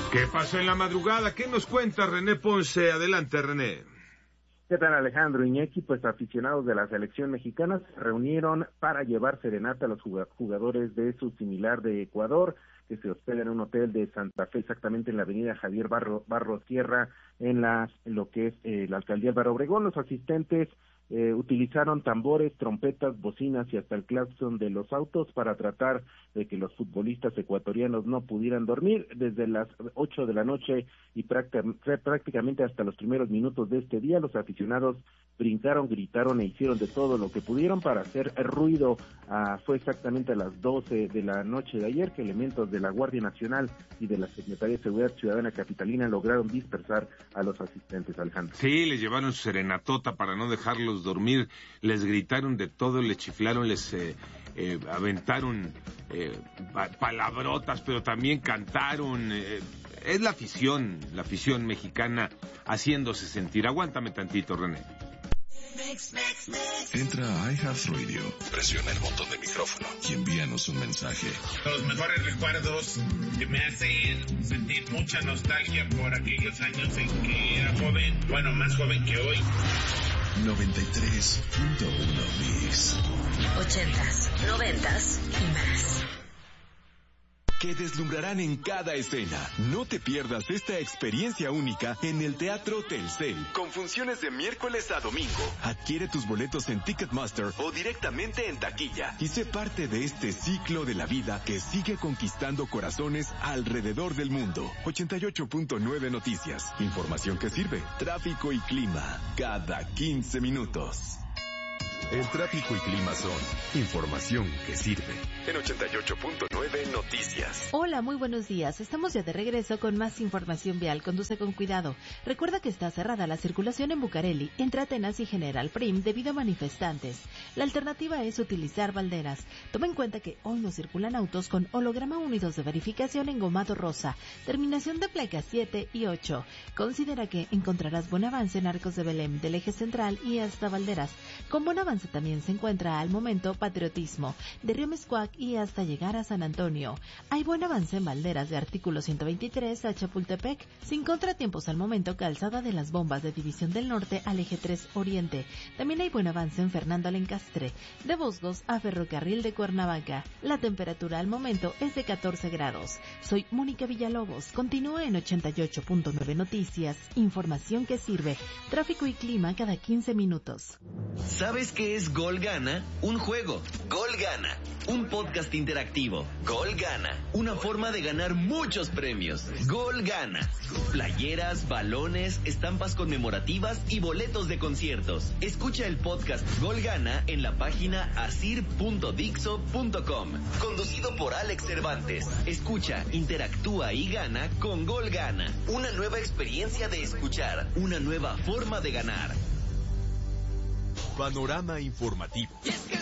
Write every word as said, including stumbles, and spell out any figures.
¿Qué pasó en la madrugada? ¿Qué nos cuenta René Ponce? Adelante, René. ¿Qué tal, Alejandro? Iñaki? Pues aficionados de la selección mexicana se reunieron para llevar serenata a los jugadores de su similar de Ecuador, que se hospeda en un hotel de Santa Fe, exactamente en la avenida Javier Barro, Barro Sierra, en, la, en lo que es eh, la alcaldía Álvaro Obregón. Los asistentes eh, utilizaron tambores, trompetas, bocinas y hasta el claxon de los autos para tratar de que los futbolistas ecuatorianos no pudieran dormir. Desde las ocho de la noche y prácticamente hasta los primeros minutos de este día, los aficionados brincaron, gritaron e hicieron de todo lo que pudieron para hacer ruido. Ah, fue exactamente a las doce de la noche de ayer que elementos de la Guardia Nacional y de la Secretaría de Seguridad Ciudadana Capitalina lograron dispersar a los asistentes, Alejandro. Sí, les llevaron su serenatota para no dejarlos dormir, les gritaron de todo, les chiflaron, les eh, eh, aventaron eh, palabrotas, pero también cantaron. Eh, es la afición, la afición mexicana haciéndose sentir. Aguántame tantito, René. Entra a iHeartRadio, presiona el botón de micrófono y envíanos un mensaje. Los mejores recuerdos que me hacen sentir mucha nostalgia por aquellos años en que era joven, bueno, más joven que hoy. noventa y tres punto uno Mix. Ochentas, noventas y más. Que deslumbrarán en cada escena. No te pierdas esta experiencia única en el Teatro Telcel, con funciones de miércoles a domingo. Adquiere tus boletos en Ticketmaster o directamente en taquilla y sé parte de este ciclo de la vida que sigue conquistando corazones alrededor del mundo. ochenta y ocho punto nueve Noticias. Información que sirve. Tráfico y clima. Cada quince minutos. El tráfico y clima son información que sirve. En ochenta y ocho punto nueve Noticias. Hola, muy buenos días. Estamos ya de regreso con más información vial. Conduce con cuidado. Recuerda que está cerrada la circulación en Bucareli, entre Atenas y General Prim debido a manifestantes. La alternativa es utilizar balderas. Toma en cuenta que hoy no circulan autos con holograma unidos de verificación engomado rosa, terminación de placas siete y ocho. Considera que encontrarás buen avance en Arcos de Belém, del eje central y hasta Valderas. Con buen avance también se encuentra al momento Patriotismo, de Río Miscuac y hasta llegar a San Antonio. Hay buen avance en Valderas de Artículo ciento veintitrés a Chapultepec, sin contratiempos al momento Calzada de las Bombas de División del Norte al eje tres Oriente. También hay buen avance en Fernando Alencastre, de Bosgos a Ferrocarril de Cuernavaca. La temperatura al momento es de catorce grados. Soy Mónica Villalobos. Continúa en ochenta y ocho punto nueve Noticias, información que sirve. Tráfico y clima cada quince minutos. ¿Sabes qué es Gol Gana? Un juego. Gol Gana. Un podcast interactivo. Gol Gana. Una forma de ganar muchos premios. Gol Gana. Playeras, balones, estampas conmemorativas y boletos de conciertos. Escucha el podcast Gol Gana en la página asir punto dixo punto com. Conducido por Alex Cervantes. Escucha, interactúa y gana con Gol Gana. Una nueva experiencia de escuchar. Una nueva forma de ganar. Panorama informativo.